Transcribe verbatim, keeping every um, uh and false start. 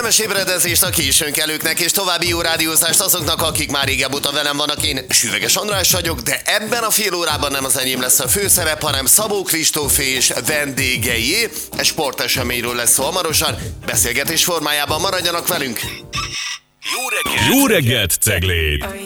Kellemes ébredezést a későnkelőknek, és további jó rádiózást azoknak, akik már régebb óta velem vannak. Én Süveges András vagyok, de ebben a fél órában nem az enyém lesz a főszerep, hanem Szabó Kristófé és vendégeié. Egy sporteseményről lesz szó hamarosan, beszélgetés formájában maradjanak velünk. Jó reggelt! Jó reggelt, Cegléd!